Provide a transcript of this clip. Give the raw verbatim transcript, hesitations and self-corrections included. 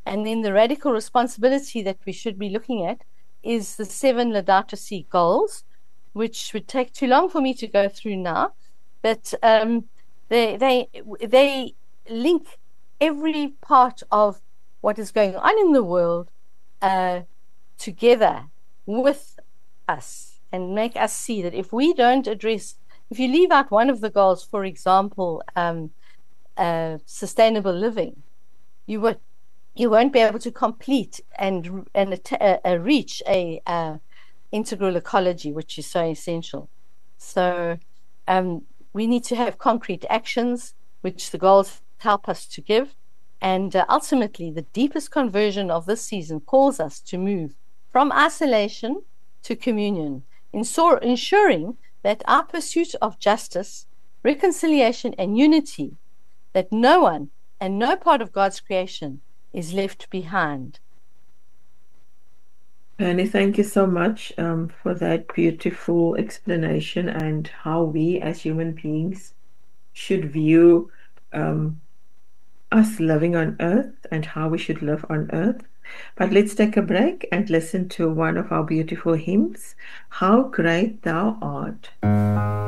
And then the radical responsibility that we should be looking at is the seven Laudato Si goals, which would take too long for me to go through now. But um, they they they link every part of what is going on in the world uh, together with us, and make us see that if we don't address, if you leave out one of the goals, for example, um, uh, sustainable living, you would you won't be able to complete and and uh, uh, reach a uh, integral ecology, which is so essential. So um, we need to have concrete actions, which the goals help us to give. And uh, ultimately, the deepest conversion of this season calls us to move from isolation to communion, ensuring that our pursuit of justice, reconciliation, and unity, that no one and no part of God's creation is left behind. Penny, thank you so much um, for that beautiful explanation and how we as human beings should view um, us living on earth and how we should live on earth. But let's take a break and listen to one of our beautiful hymns, How Great Thou Art.